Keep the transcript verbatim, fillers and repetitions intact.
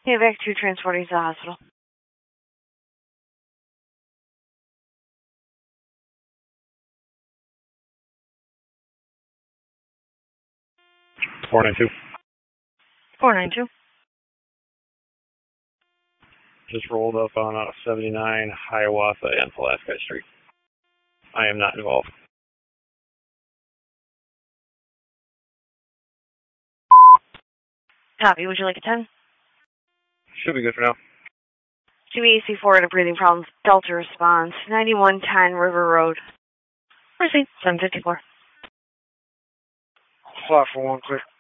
Yeah, back to transporting to the hospital. four nine two. four nine two. Just rolled up on uh, seventy-nine Hiawatha and Pulaski Street. I am not involved. Copy. Would you like a ten? Should be good for now. two E C four to breathing problems. Delta response. ninety-one ten River Road. Proceed. seven fifty-four. Fly for one quick.